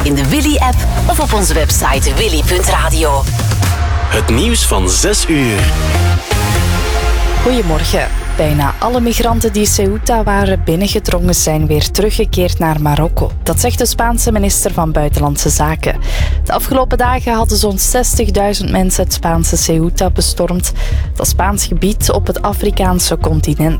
in de Willy-app of op onze website willy.radio. Het nieuws van 6 uur. Goedemorgen. Bijna alle migranten die Ceuta waren binnengedrongen zijn weer teruggekeerd naar Marokko. Dat zegt de Spaanse minister van Buitenlandse Zaken. De afgelopen dagen hadden zo'n 60.000 mensen het Spaanse Ceuta bestormd. Dat Spaans gebied op het Afrikaanse continent.